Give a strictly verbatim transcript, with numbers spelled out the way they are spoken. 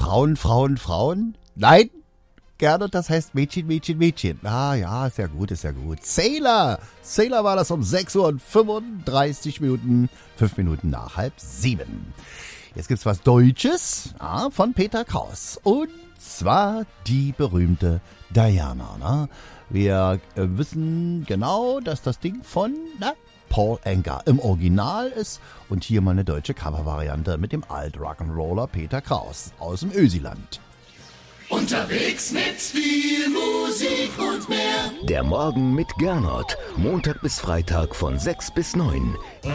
Frauen, Frauen, Frauen? Nein, Gernot, das heißt Mädchen, Mädchen, Mädchen. Ah ja, ist ja gut, ist ja gut. Sailor, Sailor war das um sechs Uhr und fünfunddreißig Minuten, fünf Minuten nach halb sieben. Jetzt gibt's was Deutsches ja, von Peter Kraus. Und zwar die berühmte Diana. Ne? Wir äh, wissen genau, dass das Ding von na, Paul Anka im Original ist. Und hier mal eine deutsche Covervariante mit dem Alt-Rock'n'Roller Peter Kraus aus dem Ösiland. Unterwegs mit viel Musik und mehr. Der Morgen mit Gernot. Montag bis Freitag von sechs bis neun.